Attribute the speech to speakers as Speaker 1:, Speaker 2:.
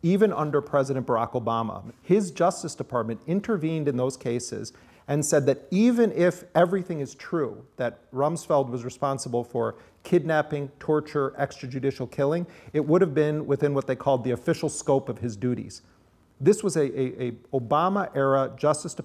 Speaker 1: even under President Barack Obama. His Justice Department intervened in those cases and said that even if everything is true, that Rumsfeld was responsible for kidnapping, torture, extrajudicial killing, it would have been within what they called the official scope of his duties. This was a Obama-era Justice Department